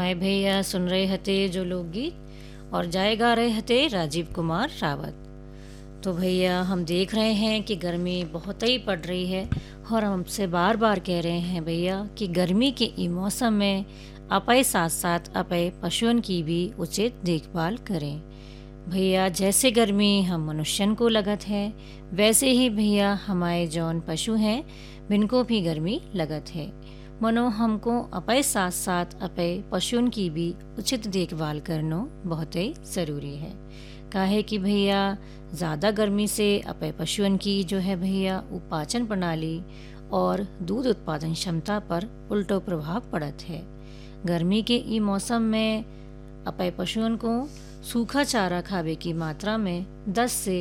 हाय भैया, सुन रहे थे जो लोकगीत और जाए गा रहे थे राजीव कुमार रावत। तो भैया हम देख रहे हैं कि गर्मी बहुत ही पड़ रही है और हम हमसे बार बार कह रहे हैं भैया कि गर्मी के ई मौसम में अपने साथ साथ अपने पशुओं की भी उचित देखभाल करें। भैया जैसे गर्मी हम मनुष्यन को लगत है, वैसे ही भैया हमारे जौन पशु हैं जिनको भी गर्मी लगत है। मनो हमको अपने साथ साथ अपने पशुओं की भी उचित देखभाल करना बहुत ही ज़रूरी है। काहे कि भैया ज़्यादा गर्मी से अपने पशुओं की जो है भैया उपाचन प्रणाली और दूध उत्पादन क्षमता पर उल्टो प्रभाव पड़त है। गर्मी के ई मौसम में अपने पशुओं को सूखा चारा खावे की मात्रा में 10 से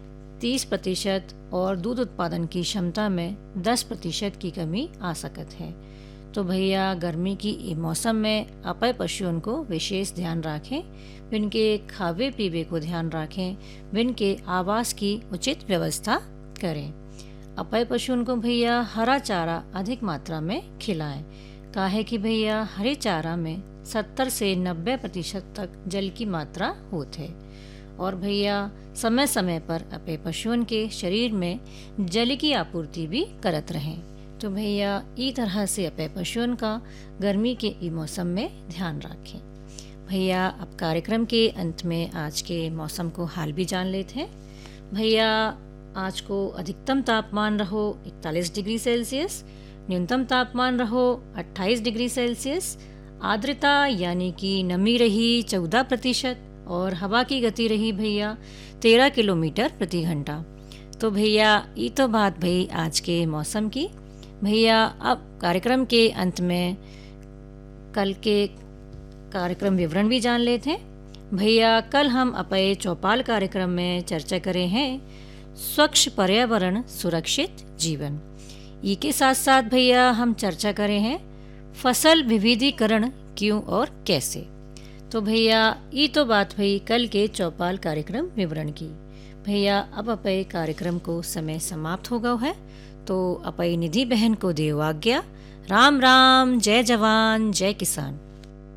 30% और दूध उत्पादन की क्षमता में 10% की कमी आ सकत है। तो भैया गर्मी की ई मौसम में अपने पशुओं को विशेष ध्यान रखें, उनके खावे पीवे को ध्यान रखें, उनके आवास की उचित व्यवस्था करें। अपने पशुओं को भैया हरा चारा अधिक मात्रा में खिलाएं। काहे कि भैया हरे चारा में 70 से 90% तक जल की मात्रा होती है। और भैया समय समय पर अपने पशुओं के शरीर में जल की आपूर्ति भी करत रहें। तो भैया ई तरह से अपने पशुओं का गर्मी के ई मौसम में ध्यान रखें। भैया अब कार्यक्रम के अंत में आज के मौसम को हाल भी जान लेते हैं। भैया आज को अधिकतम तापमान रहो 41 डिग्री सेल्सियस, न्यूनतम तापमान रहो 28 डिग्री सेल्सियस, आर्द्रता यानी कि नमी रही 14% और हवा की गति रही भैया 13 किलोमीटर प्रति घंटा। तो भैया ये तो बात भई आज के मौसम की। भैया अब कार्यक्रम के अंत में कल के कार्यक्रम विवरण भी जान लेते हैं। भैया कल हम अपने चौपाल कार्यक्रम में चर्चा करें हैं स्वच्छ पर्यावरण सुरक्षित जीवन। ई के साथ साथ भैया हम चर्चा करें हैं फसल विविधीकरण क्यों और कैसे। तो भैया ये तो बात भई कल के चौपाल कार्यक्रम विवरण की। भैया अब अपने कार्यक्रम को समय समाप्त हो गया है, तो अपनी निधि बहन को देव आज्ञा। राम राम, जय जवान जय किसान।